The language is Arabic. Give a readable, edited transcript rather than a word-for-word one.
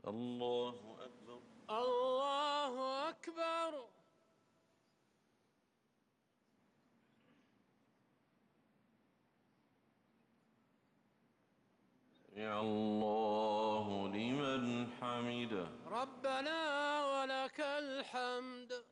الله أكبر. الله أكبر. سمع الله لمن حمده. ربنا ولك الحمد.